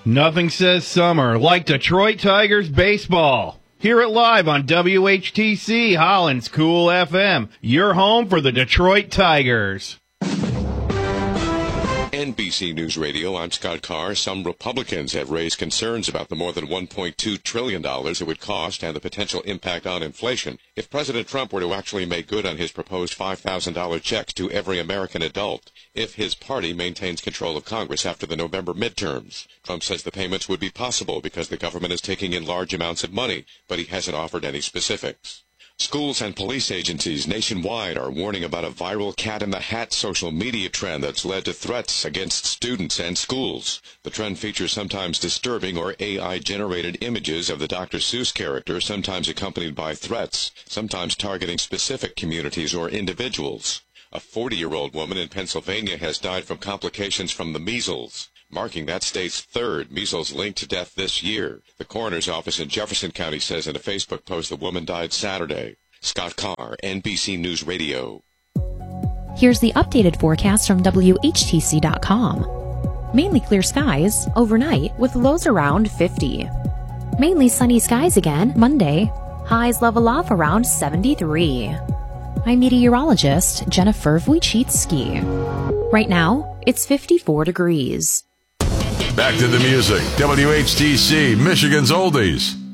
Nothing says summer like Detroit Tigers baseball. Hear it live on WHTC, Holland's Cool FM. Your home for the Detroit Tigers. NBC News Radio, I'm Scott Carr. Some Republicans have raised concerns about the more than $1.2 trillion it would cost and the potential impact on inflation if President Trump were to actually make good on his proposed $5,000 checks to every American adult, if his party maintains control of Congress after the November midterms. Trump says the payments would be possible because the government is taking in large amounts of money, but he hasn't offered any specifics. Schools and police agencies nationwide are warning about a viral cat-in-the-hat social media trend that's led to threats against students and schools. The trend features sometimes disturbing or AI-generated images of the Dr. Seuss character, sometimes accompanied by threats, sometimes targeting specific communities or individuals. A 40-year-old woman in Pennsylvania has died from complications from the measles, marking that state's third measles-linked death this year. The coroner's office in Jefferson County says in a Facebook post the woman died Saturday. Scott Carr, NBC News Radio. Here's the updated forecast from WHTC.com. Mainly clear skies overnight with lows around 50. Mainly sunny skies again Monday. Highs level off around 73. I'm meteorologist Jennifer Wojcicki. Right now, it's 54 degrees. Back to the music. WHTC, Michigan's Oldies.